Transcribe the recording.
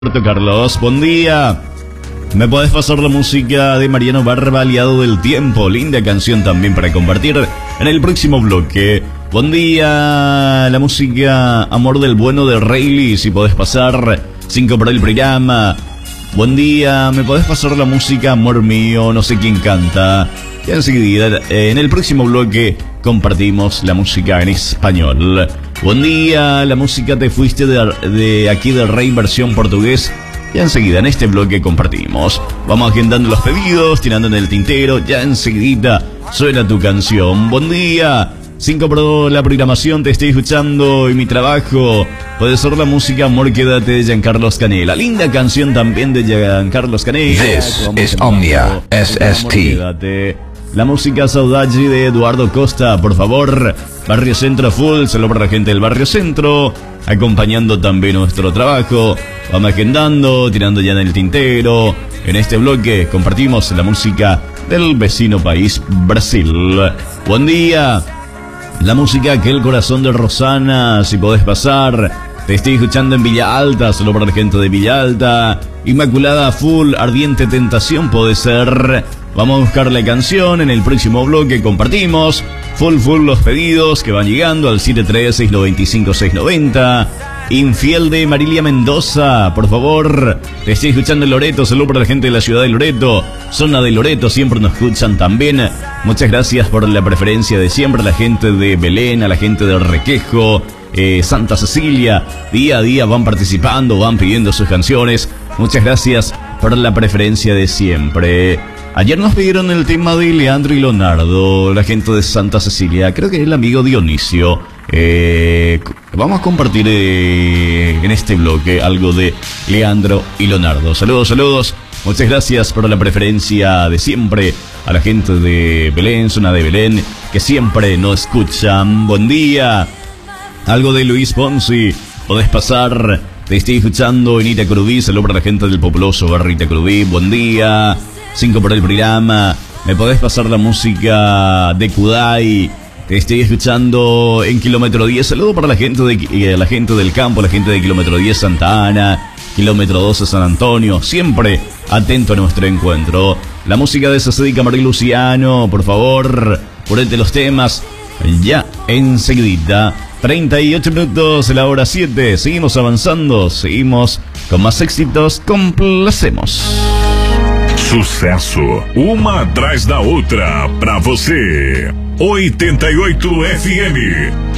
Carlos, buen día. ¿Me podés pasar la música de Mariano Barba, Aliado del Tiempo? Linda canción también para compartir en el próximo bloque. Buen día, la música Amor del Bueno de Rayleigh, si podés pasar. 5 por el programa. Buen día, ¿me podés pasar la música Amor Mío? No sé quién canta. Y enseguida, en el próximo bloque, compartimos la música en español. Buen día, la música Te Fuiste de aquí del Rey versión portugués. Y enseguida en este bloque compartimos. Vamos agendando los pedidos, tirando en el tintero. Ya enseguida suena tu canción. Buen día. 5 por la programación, te estoy escuchando en mi trabajo. Puede ser la música Amor Quédate de Giancarlo Canela. Linda canción también de Giancarlo Canela. This is Omnia SST. La música Saudade de Eduardo Costa, por favor. Barrio Centro full, saludo para la gente del Barrio Centro, acompañando también nuestro trabajo. Vamos agendando, tirando ya en el tintero. En este bloque compartimos la música del vecino país Brasil. Buen día. La música Aquel Corazón de Rosana, si podés pasar. Te estoy escuchando en Villa Alta, solo para la gente de Villa Alta. Inmaculada full, Ardiente Tentación puede ser. Vamos a buscar la canción en el próximo bloque, compartimos. Full los pedidos que van llegando al 736-95690. Infiel de Marilia Mendoza, por favor. Te estoy escuchando en Loreto, saludo para la gente de la ciudad de Loreto. Zona de Loreto, siempre nos escuchan también. Muchas gracias por la preferencia de siempre a la gente de Belén, a la gente de Requejo, Santa Cecilia. Día a día van participando, van pidiendo sus canciones. Muchas gracias por la preferencia de siempre. Ayer nos pidieron el tema de Leandro y Leonardo, la gente de Santa Cecilia, creo que es el amigo Dionisio. Vamos a compartir en este bloque algo de Leandro y Leonardo. Saludos. Muchas gracias por la preferencia de siempre a la gente de Belén, zona de Belén, que siempre nos escuchan. Buen día. Algo de Luis Fonsi, podés pasar. Te estoy escuchando en Itacurubí, saludo para la gente del populoso barrio Itacurubí. Buen día. 5 por el programa. ¿Me podés pasar la música de Kudai? Te estoy escuchando en kilómetro 10. Saludo para la gente la gente del campo, la gente de kilómetro 10 Santa Ana, kilómetro 12 San Antonio. Siempre atento a nuestro encuentro. La música de Cecedi Camarín Luciano, por favor, ponete los temas ya enseguida. 38 minutos de la hora 7. Seguimos avanzando, seguimos con más éxitos. Complacemos. Sucesso, uma atrás da outra, pra você. 88 FM.